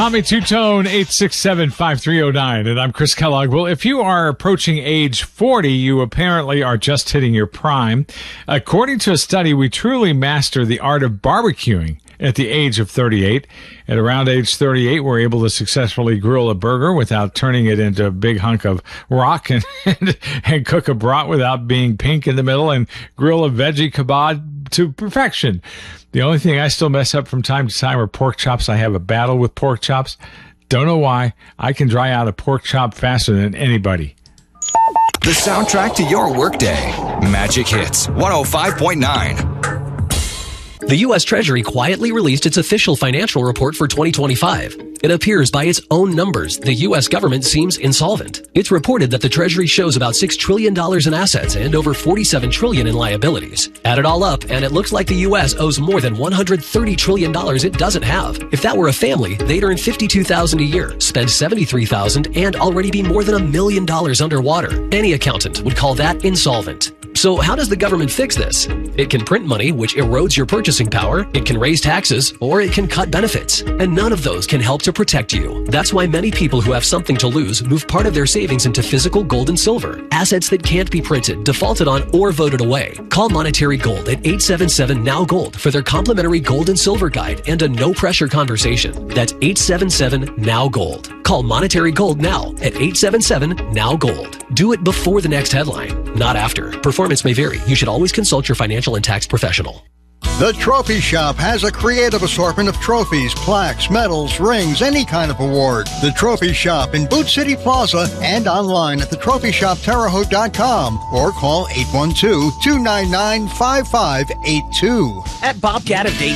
Tommy Two-Tone, 867-5309, and I'm Chris Kellogg. Well, if you are approaching age 40, you apparently are just hitting your prime. According to a study, we truly master the art of barbecuing at the age of 38. At around age 38, we're able to successfully grill a burger without turning it into a big hunk of rock and cook a brat without being pink in the middle and grill a veggie kebab to perfection. The only thing I still mess up from time to time are pork chops. I have a battle with pork chops. Don't know why. I can dry out a pork chop faster than anybody. The soundtrack to your workday. Magic Hits 105.9. The U.S. Treasury quietly released its official financial report for 2025. It appears by its own numbers the U.S. government seems insolvent. It's reported that the Treasury shows about $6 trillion in assets and over $47 trillion in liabilities. Add it all up, and it looks like the U.S. owes more than $130 trillion it doesn't have. If that were a family, they'd earn $52,000 a year, spend $73,000, and already be more than $1 million underwater. Any accountant would call that insolvent. So how does the government fix this? It can print money, which erodes your purchasing power. It can raise taxes, or it can cut benefits. And none of those can help to protect you. That's why many people who have something to lose move part of their savings into physical gold and silver, assets that can't be printed, defaulted on, or voted away. Call Monetary Gold at 877-NOW-GOLD for their complimentary gold and silver guide and a no-pressure conversation. That's 877-NOW-GOLD. Call Monetary Gold now at 877-NOW-GOLD. Do it before the next headline, not after. Performance may vary. You should always consult your financial and tax professional. The Trophy Shop has a creative assortment of trophies, plaques, medals, rings, any kind of award. The Trophy Shop in Boot City Plaza and online at thetrophyshopterre Haute.com or call 812-299-5582. At Bobcat of Dayton,